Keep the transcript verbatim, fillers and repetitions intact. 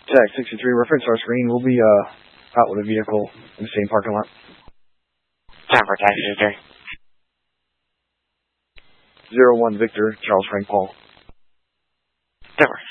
Tag sixty-three, reference our screen. We'll be uh, out with a vehicle in the same parking lot. Time for Tag sixty-three. Zero one Victor, Charles Frank Paul. Denver.